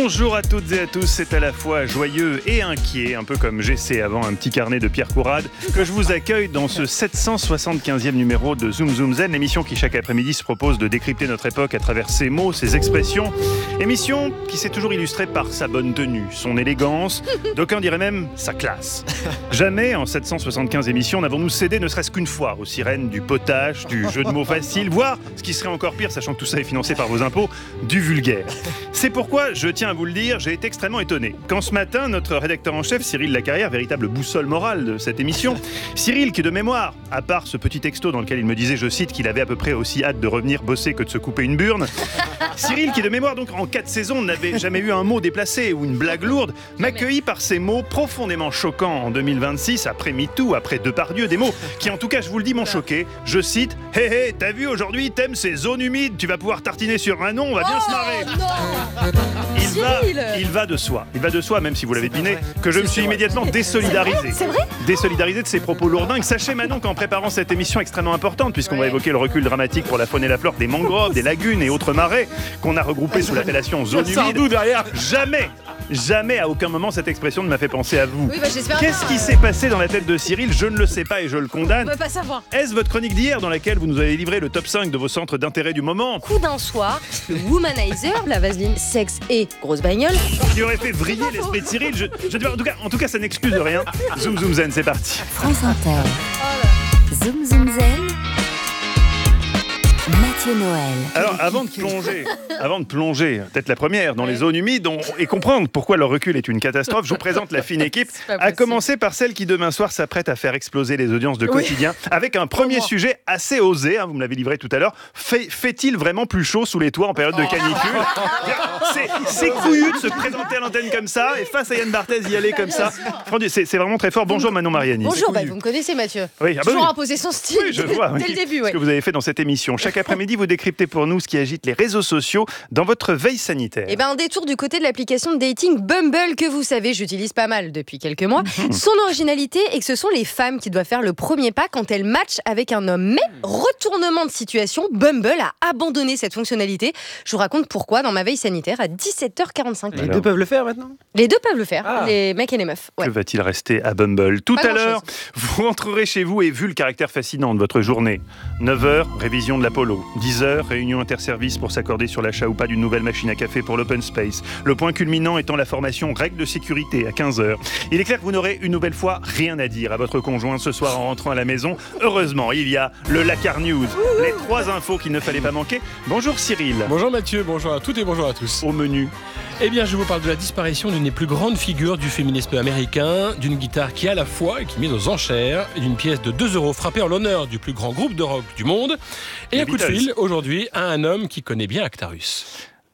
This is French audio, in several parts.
Bonjour à toutes et à tous, c'est à la fois joyeux et inquiet, un peu comme j'essaie avant un petit carnet de Pierre Courade, que je vous accueille dans ce 775e numéro de Zoom Zoom Zen, l'émission qui chaque après-midi se propose de décrypter notre époque à travers ses mots, ses expressions. Émission qui s'est toujours illustrée par sa bonne tenue, son élégance, d'aucuns diraient même sa classe. Jamais en 775 émissions n'avons-nous cédé ne serait-ce qu'une fois aux sirènes du potage, du jeu de mots facile, voire, ce qui serait encore pire, sachant que tout ça est financé par vos impôts, du vulgaire. C'est pourquoi, je tiens à vous le dire, j'ai été extrêmement étonné. Quand ce matin, notre rédacteur en chef, Cyril Lacarrière, véritable boussole morale de cette émission, Cyril qui de mémoire, à part ce petit texto dans lequel il me disait, je cite, qu'il avait à peu près aussi hâte de revenir bosser que de se couper une burne, Cyril qui de mémoire, donc en 4 saisons, n'avait jamais eu un mot déplacé ou une blague lourde, m'accueillit par ces mots profondément choquants en 2026, après MeToo, après Depardieu, des mots qui en tout cas, je vous le dis, m'ont choqué. Je cite, « Hé hé, t'as vu aujourd'hui, t'aimes ces zones humides, tu vas pouvoir tartiner sur un nom, on va bien se marrer !» Il va de soi, même si vous l'avez deviné, que je me suis immédiatement désolidarisé. C'est vrai ? Désolidarisé de ces propos lourdingues. Sachez Manon qu'en préparant cette émission extrêmement importante, puisqu'on va évoquer le recul dramatique pour la faune et la flore des mangroves, des lagunes et autres marais, qu'on a regroupés sous l'appellation zone humide, jamais à aucun moment cette expression ne m'a fait penser à vous. Oui, j'espère Qu'est-ce bien, qui s'est passé dans la tête de Cyril ? Je ne le sais pas et je le condamne. On veut pas savoir. Est-ce votre chronique d'hier dans laquelle vous nous avez livré le top 5 de vos centres d'intérêt du moment Coup d'un soir, le womanizer, la vaseline, sexe et grosse bagnole. qui aurait fait vriller l'esprit de Cyril? En tout cas, ça n'excuse rien. Zoom Zoom Zen, c'est parti. France Inter. Zoom Zoom Zen. Mathieu Noël. Alors, avant de plonger, peut-être la première, dans les zones humides et comprendre pourquoi leur recul est une catastrophe, je vous présente la fine équipe, à commencer par celle qui demain soir s'apprête à faire exploser les audiences de quotidien, avec un premier sujet assez osé, vous me l'avez livré tout à l'heure. Fait-il vraiment plus chaud sous les toits en période de canicule? C'est couillu de se présenter à l'antenne comme ça, et face à Yann Barthès y aller comme ça. C'est vraiment très fort. Bonjour Manon Mariani. Bonjour, vous me connaissez Mathieu. Oui, Toujours imposer son style. Oui, je vois. Dès le début, Ce que vous avez fait dans cette émission. Chaque après-midi, vous décryptez pour nous ce qui agite les réseaux sociaux dans votre veille sanitaire. Un détour du côté de l'application de dating Bumble que vous savez, j'utilise pas mal depuis quelques mois. Son originalité est que ce sont les femmes qui doivent faire le premier pas quand elles matchent avec un homme. Mais retournement de situation, Bumble a abandonné cette fonctionnalité. Je vous raconte pourquoi dans ma veille sanitaire à 17h45. Les deux peuvent le faire maintenant ? Les deux peuvent le faire, les mecs et les meufs. Que va-t-il rester à Bumble ? Tout à l'heure, vous rentrerez chez vous et vu le caractère fascinant de votre journée, 9h, révision de l'Apollo, 10h, réunion interservice pour s'accorder sur l'achat ou pas d'une nouvelle machine à café pour l'open space. Le point culminant étant la formation règles de sécurité à 15h. Il est clair que vous n'aurez une nouvelle fois rien à dire à votre conjoint ce soir en rentrant à la maison. Heureusement, il y a le Lacar News, les 3 infos qu'il ne fallait pas manquer. Bonjour Cyril. Bonjour Mathieu, bonjour à toutes et bonjour à tous. Au menu. Eh bien, je vous parle de la disparition d'une des plus grandes figures du féminisme américain, d'une guitare qui à la fois est mise aux enchères, d'une pièce de 2 € frappée en l'honneur du plus grand groupe de rock du monde, et un coup de fil aujourd'hui à un homme qui connaît bien Actarus.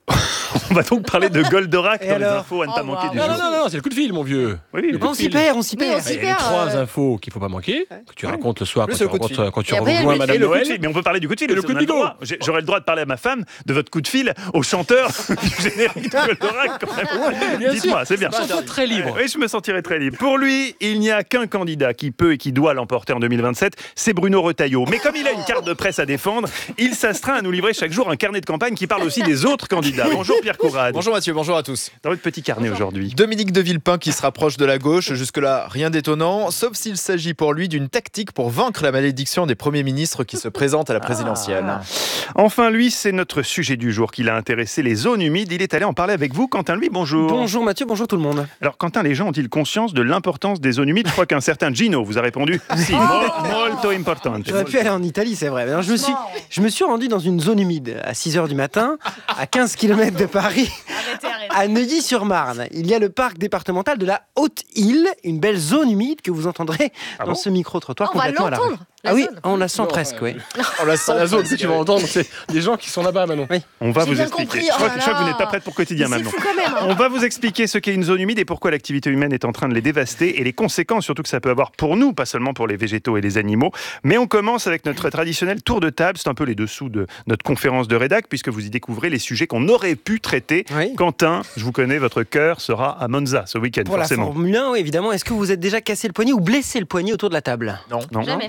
On va donc parler de Goldorak dans les infos à ne pas manquer du jour. Non, c'est le coup de fil, mon vieux. Oui, on s'y perd. Les 3 infos qu'il ne faut pas manquer, que tu racontes le soir quand tu après, rejoins Madame Noël. Mais on peut parler du coup de fil. Et le coup de bigot. J'aurais le droit de parler à ma femme de votre coup de fil au chanteur du générique de Goldorak quand même. Dites-moi, c'est bien. Je me sens très libre. Oui, je me sentirai très libre. Pour lui, il n'y a qu'un candidat qui peut et qui doit l'emporter en 2027, c'est Bruno Retailleau. Mais comme il a une carte de presse à défendre, il s'astreint à nous livrer chaque jour un carnet de campagne qui parle aussi des autres candidats. Bonjour Pierre Courade. Bonjour Mathieu, bonjour à tous. Dans votre petit carnet aujourd'hui. Dominique de Villepin qui se rapproche de la gauche, jusque-là rien d'étonnant, sauf s'il s'agit pour lui d'une tactique pour vaincre la malédiction des premiers ministres qui se présentent à la présidentielle. Enfin lui, c'est notre sujet du jour qui l'a intéressé, les zones humides. Il est allé en parler avec vous. Quentin, lui, bonjour. Bonjour Mathieu, bonjour tout le monde. Alors Quentin, les gens ont-ils conscience de l'importance des zones humides? Je crois qu'un certain Gino vous a répondu si, molto importante. J'aurais pu aller en Italie, c'est vrai. Alors, je me suis rendu dans une zone humide à 6h du matin, à 15 km de Paris. À Neuilly-sur-Marne, il y a le parc départemental de la Haute-Île, une belle zone humide que vous entendrez dans ce micro-trottoir complètement à la rue. On la sent presque, oui. On la sent, la zone, tu vas entendre, c'est des gens qui sont là-bas, Manon. Oui. On va vous bien expliquer. compris. Je crois que vous n'êtes pas prête pour quotidien maintenant. C'est fou quand même. On va vous expliquer ce qu'est une zone humide et pourquoi l'activité humaine est en train de les dévaster et les conséquences surtout que ça peut avoir pour nous, pas seulement pour les végétaux et les animaux. Mais on commence avec notre traditionnel tour de table. C'est un peu les dessous de notre conférence de rédac puisque vous y découvrez les sujets qu'on aurait pu traiter. Oui. Quentin, je vous connais, votre cœur sera à Monza ce week-end pour forcément. La Formule 1, oui, évidemment. Est-ce que vous êtes déjà cassé le poignet ou blessé le poignet autour de la table? Non. Non, jamais. je touche du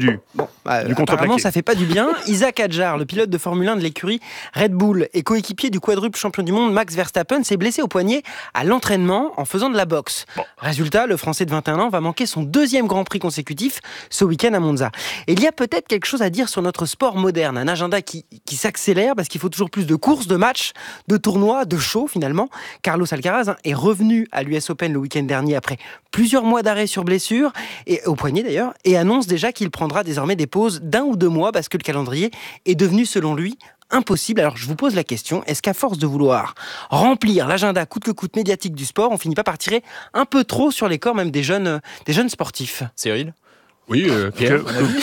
du apparemment, contreplaqué. ça fait pas du bien. Isaac Hadjar, le pilote de Formule 1 de l'écurie Red Bull et coéquipier du quadruple champion du monde Max Verstappen, s'est blessé au poignet à l'entraînement en faisant de la boxe. Résultat, le Français de 21 ans va manquer son 2e Grand Prix consécutif ce week-end à Monza. Et il y a peut-être quelque chose à dire sur notre sport moderne, un agenda qui s'accélère parce qu'il faut toujours plus de courses, de matchs, de tournois, de shows finalement. Carlos Alcaraz est revenu à l'US Open le week-end dernier après plusieurs mois d'arrêt sur blessure, et au poignet d'ailleurs, et annonce déjà qu'il prendra désormais des pauses d'1 ou 2 mois parce que le calendrier est devenu selon lui impossible. Alors je vous pose la question, est-ce qu'à force de vouloir remplir l'agenda coûte que coûte médiatique du sport, on finit pas par tirer un peu trop sur les corps même des jeunes sportifs? Cyril? Oui, Pierre.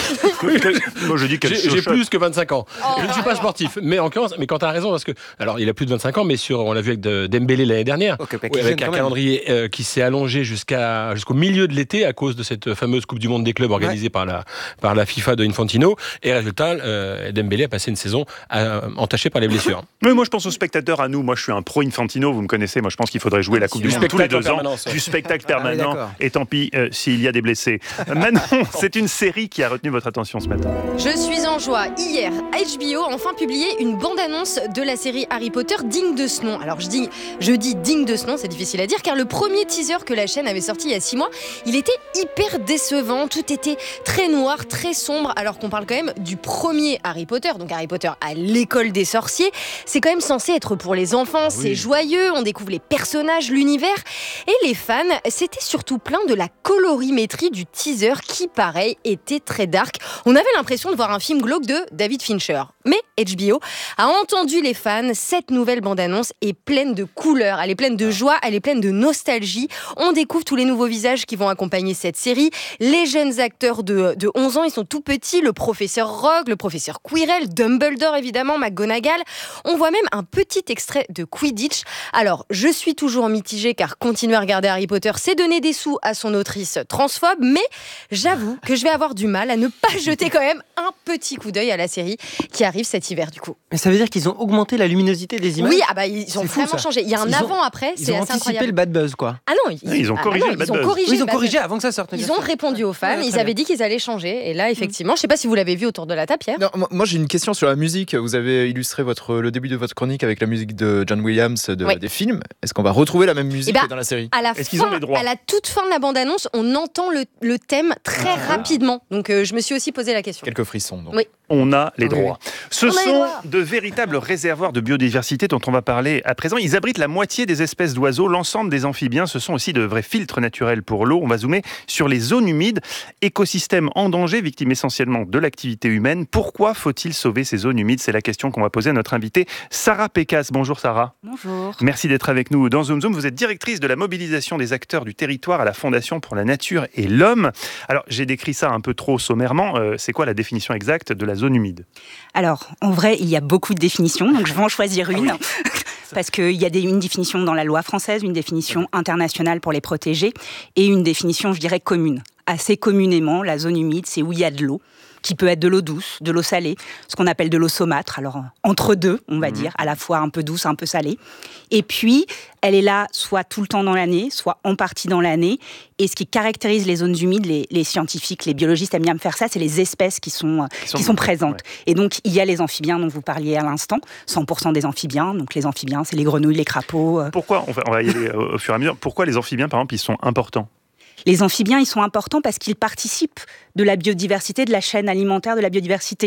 Moi, je dis qu'elle J'ai chuchote. plus que 25 ans. Je ne suis pas sportif. Mais en l'occurrence, mais quand tu as raison, parce que. Alors, il a plus de 25 ans, mais on l'a vu avec Dembélé l'année dernière. Avec un calendrier qui s'est allongé jusqu'au milieu de l'été à cause de cette fameuse Coupe du Monde des clubs organisée par la FIFA de Infantino. Et résultat, Dembélé a passé une saison entachée par les blessures. Mais moi, je pense aux spectateurs, à nous. Moi, je suis un pro Infantino, vous me connaissez. Moi, je pense qu'il faudrait jouer la Coupe du Monde tous les 2 ans. Du spectacle permanent. Et tant pis s'il y a des blessés. Manon, c'est une série qui a retenu votre attention ce matin. Je suis en joie. Hier, HBO a enfin publié une bande-annonce de la série Harry Potter digne de ce nom. Alors je dis digne de ce nom, c'est difficile à dire, car le premier teaser que la chaîne avait sorti il y a 6 mois, il était hyper décevant. Tout était très noir, très sombre, alors qu'on parle quand même du premier Harry Potter. Donc Harry Potter à l'école des sorciers, c'est quand même censé être pour les enfants, c'est joyeux, on découvre les personnages, l'univers. Et les fans s'étaient surtout plaints de la colorimétrie du teaser qui, pareil, était très dark. On avait l'impression de voir un film glauque de David Fincher. Mais HBO a entendu les fans. Cette nouvelle bande-annonce est pleine de couleurs, elle est pleine de joie, elle est pleine de nostalgie. On découvre tous les nouveaux visages qui vont accompagner cette série. Les jeunes acteurs de 11 ans, ils sont tout petits. Le professeur Rogue, le professeur Quirrell, Dumbledore évidemment, McGonagall. On voit même un petit extrait de Quidditch. Alors, je suis toujours mitigée car continuer à regarder Harry Potter, c'est donner des sous à son autrice transphobe, mais j'avoue que je vais avoir du mal à ne pas jeter quand même un petit coup d'œil à la série qui arrive cet hiver du coup. Mais ça veut dire qu'ils ont augmenté la luminosité des images? Oui, ils ont vraiment changé. Il y a un avant-après, c'est assez incroyable. Ils ont anticipé le bad buzz, quoi. Ah non, ils ont corrigé le bad buzz. Ils ont corrigé avant que ça sorte. Ils ont répondu aux fans, ils avaient dit qu'ils allaient changer. Et là, effectivement, je ne sais pas si vous l'avez vu autour de la table, Pierre. Non, moi j'ai une question sur la musique. Vous avez illustré le début de votre chronique avec la musique de John Williams des films. Est-ce qu'on va retrouver la même musique que dans la série? Est-ce qu'ils ont les droits? À la toute fin de la bande-annonce, on entend le thème très rapidement. Donc je me suis aussi posé la question. Quelques frissons. Donc. Oui. On a les droits. Ce On a les sont droits. de véritables réservoirs de biodiversité dont on va parler à présent. Ils abritent la moitié des espèces d'oiseaux, l'ensemble des amphibiens. Ce sont aussi de vrais filtres naturels pour l'eau. On va zoomer sur les zones humides, écosystèmes en danger, victimes essentiellement de l'activité humaine. Pourquoi faut-il sauver ces zones humides? C'est la question qu'on va poser à notre invitée, Sarah Pécasse. Bonjour Sarah. Bonjour. Merci d'être avec nous dans Zoom Zoom. Vous êtes directrice de la mobilisation des acteurs du territoire à la Fondation pour la Nature et l'Homme. Alors, j'ai décrit ça un peu trop sommairement. C'est quoi la définition exacte de la zone humide? Alors, en vrai, il y a beaucoup de définitions, donc je vais en choisir une. Parce qu'il y a une définition dans la loi française, une définition internationale pour les protéger, et une définition, je dirais, commune. Assez communément, la zone humide, c'est où il y a de l'eau, qui peut être de l'eau douce, de l'eau salée, ce qu'on appelle de l'eau saumâtre, alors entre deux, on va dire, à la fois un peu douce, un peu salée. Et puis, elle est là soit tout le temps dans l'année, soit en partie dans l'année. Et ce qui caractérise les zones humides, les scientifiques, les biologistes aiment bien me faire ça, c'est les espèces qui sont présentes. Ouais. Et donc, il y a les amphibiens dont vous parliez à l'instant, 100% des amphibiens. Donc, les amphibiens, c'est les grenouilles, les crapauds. Pourquoi, on va y aller au fur et à mesure, pourquoi les amphibiens, par exemple, ils sont importants? Les amphibiens, ils sont importants parce qu'ils participent de la biodiversité, de la chaîne alimentaire de la biodiversité.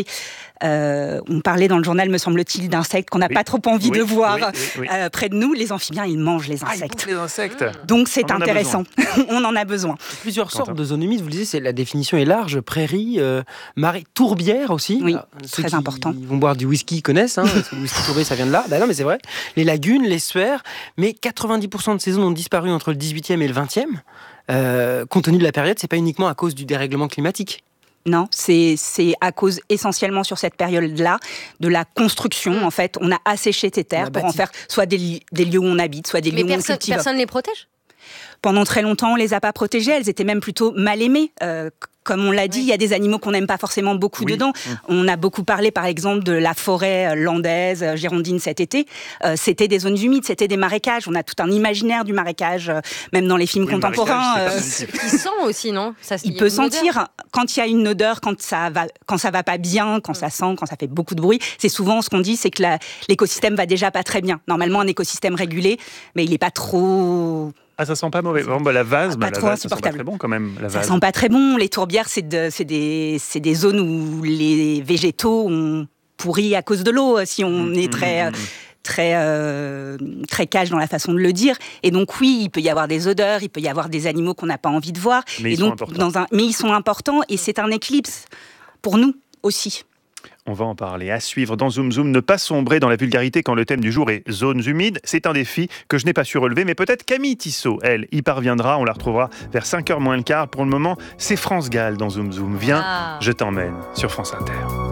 On parlait dans le journal, me semble-t-il, d'insectes qu'on n'a pas trop envie de voir près de nous. Les amphibiens, ils mangent les insectes. Ils bouffent les insectes. Donc c'est intéressant. On en a besoin. Plusieurs sortes de zones humides, vous le disiez, la définition est large. Prairies, marais, tourbières aussi. Oui, ceux très important. Ils vont boire du whisky, connaissent. Le whisky tourbé, ça vient de là. Non, mais c'est vrai. Les lagunes, les l'estuaire. Mais 90% de ces zones ont disparu entre le 18e et le 20e. Compte tenu de la période, c'est pas uniquement à cause du dérèglement climatique. Non, c'est à cause essentiellement sur cette période-là de la construction. En fait, on a asséché ces terres pour en faire soit des lieux où on habite, soit des lieux où on cultive. Mais personne ne les protège ? Pendant très longtemps, on les a pas protégées. Elles étaient même plutôt mal aimées. comme on l'a dit, il y a des animaux qu'on n'aime pas forcément beaucoup dedans. On a beaucoup parlé, par exemple, de la forêt landaise, girondine cet été. C'était des zones humides, c'était des marécages. On a tout un imaginaire du marécage, même dans les films contemporains. Il sent aussi, non? Il peut sentir quand il y a une odeur, quand ça va pas bien, quand ça sent, quand ça fait beaucoup de bruit. C'est souvent ce qu'on dit, c'est que l'écosystème va déjà pas très bien. Normalement, un écosystème régulé, mais il est pas trop... Ah, ça sent pas mauvais. La vase, pas trop ça sent pas très bon quand même. Ça sent pas très bon. Les tourbières, c'est des zones où les végétaux ont pourri à cause de l'eau, si on est très cash dans la façon de le dire. Et donc oui, il peut y avoir des odeurs, il peut y avoir des animaux qu'on n'a pas envie de voir. Mais ils sont importants et c'est un équilibre pour nous aussi. On va en parler. À suivre dans Zoom Zoom. Ne pas sombrer dans la vulgarité quand le thème du jour est zones humides. C'est un défi que je n'ai pas su relever, mais peut-être Camille Tissot, elle, y parviendra. On la retrouvera vers 5h moins le quart. Pour le moment, c'est France Gall dans Zoom Zoom. Viens, je t'emmène sur France Inter.